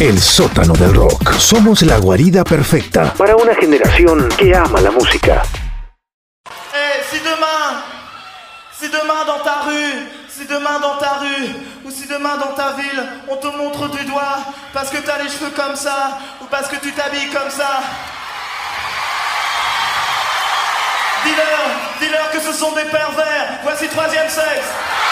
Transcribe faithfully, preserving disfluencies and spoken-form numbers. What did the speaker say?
El sótano del rock. Somos la guarida perfecta para una generación que ama la música. Eh, si demain, si demain dans ta rue, si demain dans ta rue, ou si demain dans ta ville, on te montre du doigt parce que t'as les cheveux comme ça, ou parce que tu t'habilles comme ça, dis-leur, dis-leur que ce sont des pervers. Voici Troisième Sexe.